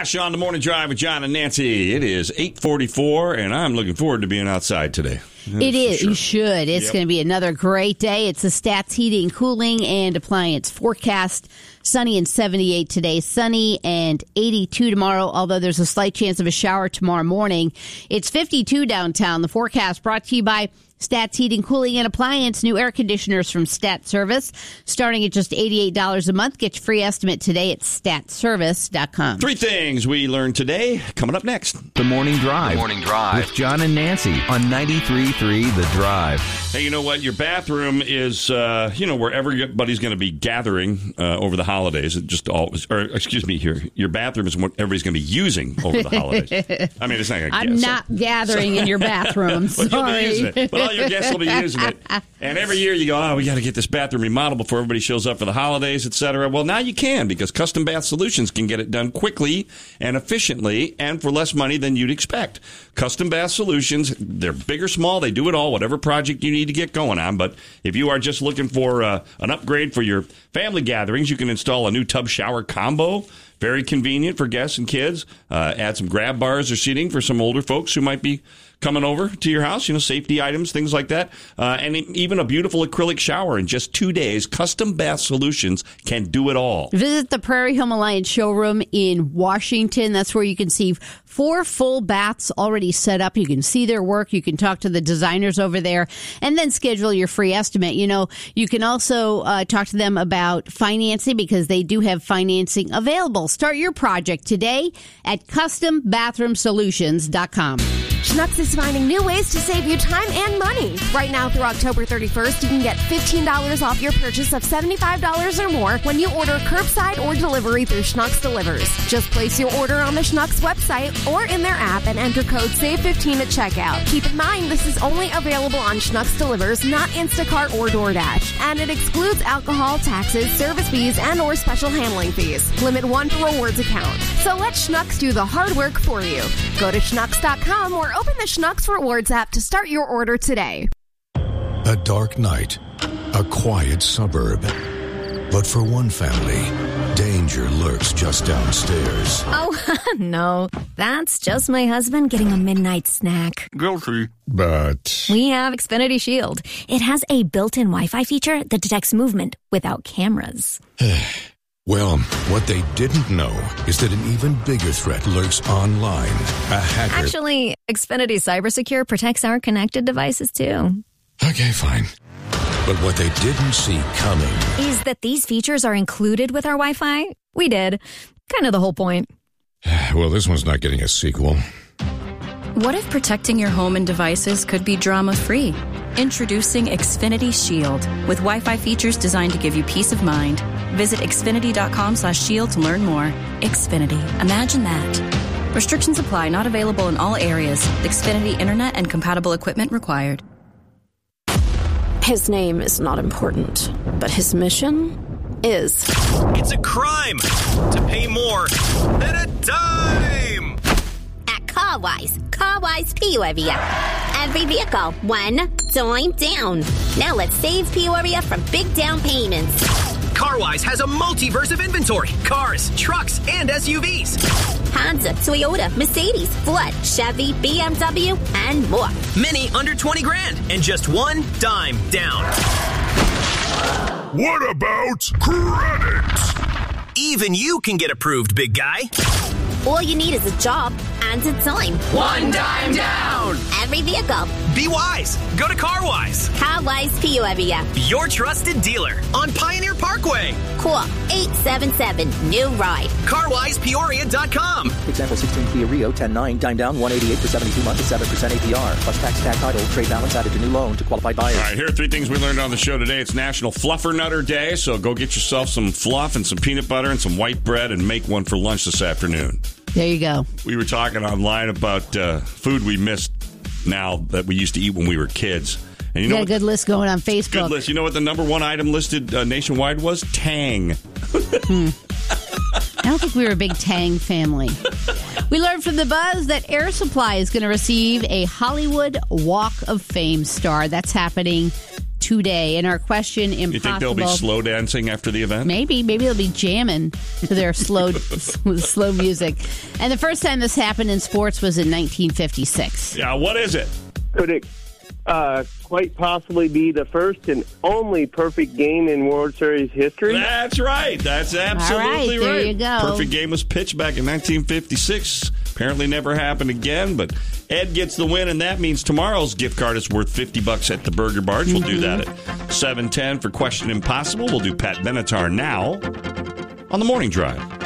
Cash on the Morning Drive with John and Nancy. It is 8:44, and I'm looking forward to being outside today. It is. Sure. You should. It's going to be another great day. It's the Stats Heating, Cooling, and Appliance forecast. Sunny and 78 today. Sunny and 82 tomorrow, although there's a slight chance of a shower tomorrow morning. It's 52 downtown. The forecast brought to you by Stats Heating, Cooling, and Appliance. New air conditioners from Stat Service, starting at just $88 a month. Get your free estimate today at statservice.com. 3 things we learned today. Coming up next. The Morning Drive. The Morning Drive. With John and Nancy on 93.3 The Drive. Hey, you know what? Your bathroom is, where everybody's going to be gathering over the holidays. Your bathroom is what everybody's going to be using over the holidays. I mean, it's not going to I'm not gathering in your bathroom. Sorry. You'll be using it. But all your guests will be using it. And every year you go, we got to get this bathroom remodeled before everybody shows up for the holidays, etc. Well, now you can, because Custom Bath Solutions can get it done quickly and efficiently and for less money than you'd expect. Custom Bath Solutions, they're big or small, they do it all, whatever project you need to get going on. But if you are just looking for an upgrade for your family gatherings, you can install a new tub shower combo. Very convenient for guests and kids. Add some grab bars or seating for some older folks who might be coming over to your house, safety items, things like that. And even a beautiful acrylic shower in just 2 days. Custom Bath Solutions can do it all. Visit the Prairie Home Alliance showroom in Washington. That's where you can see 4 full baths already set up. You can see their work. You can talk to the designers over there and then schedule your free estimate. You can also talk to them about financing, because they do have financing available. Start your project today at CustomBathroomSolutions.com. Schnucks is finding new ways to save you time and money. Right now through October 31st, you can get $15 off your purchase of $75 or more when you order curbside or delivery through Schnucks Delivers. Just place your order on the Schnucks website or in their app and enter code SAVE15 at checkout. Keep in mind, this is only available on Schnucks Delivers, not Instacart or DoorDash. And it excludes alcohol, taxes, service fees, and or special handling fees. Limit 1 per rewards account. So let Schnucks do the hard work for you. Go to Schnucks.com or open the Schnucks Rewards app to start your order today. A dark night, a quiet suburb. But for one family, danger lurks just downstairs. Oh, no. That's just my husband getting a midnight snack. Guilty. But we have Xfinity Shield. It has a built-in Wi-Fi feature that detects movement without cameras. Well, what they didn't know is that an even bigger threat lurks online. A hacker. Actually, Xfinity CyberSecure protects our connected devices, too. Okay, fine. But what they didn't see coming is that these features are included with our Wi-Fi. We did. Kind of the whole point. Well, this one's not getting a sequel. What if protecting your home and devices could be drama-free? Introducing Xfinity Shield, with Wi-Fi features designed to give you peace of mind. Visit Xfinity.com/shield to learn more. Xfinity. Imagine that. Restrictions apply. Not available in all areas. Xfinity Internet and compatible equipment required. His name is not important, but his mission is. It's a crime to pay more than a dime. CarWise Peoria. Every vehicle, $1 dime down. Now let's save Peoria from big down payments. CarWise has a multiverse of inventory. Cars, trucks, and SUVs. Honda, Toyota, Mercedes, Ford, Chevy, BMW, and more. Many under 20 grand and just $1 dime down. What about credit? Even you can get approved, big guy. All you need is a job and a dime. $1 dime down. Every vehicle. Be wise. Go to CarWise. CarWise Peoria. Your trusted dealer on Pioneer Parkway. Call 877-NEW-RIDE. CarWisePeoria.com. Example 16 Kia Rio 10.9 dime down 188 for 72 months at 7% APR plus tax title trade balance added to new loan to qualified buyers. All right, here are 3 things we learned on the show today. It's National Fluffernutter Day, so go get yourself some fluff and some peanut butter and some white bread and make one for lunch this afternoon. There you go. We were talking online about food we missed now that we used to eat when we were kids. And you know, got a good list going on Facebook. Good list. You know what the number 1 item listed nationwide was? Tang. I don't think we were a big Tang family. We learned from the buzz that Air Supply is going to receive a Hollywood Walk of Fame star. That's happening today. And our question, impossible. You think they'll be slow dancing after the event? Maybe they'll be jamming to their slow music. And the first time this happened in sports was in 1956. Yeah, what is it? Could it quite possibly be the first and only perfect game in World Series history? That's right. That's absolutely right. There you go. Perfect game was pitched back in 1956. Apparently never happened again, but Ed gets the win, and that means tomorrow's gift card is worth $50 at the Burger Barge. We'll do that at 7:10 for Question Impossible. We'll do Pat Benatar now on the Morning Drive.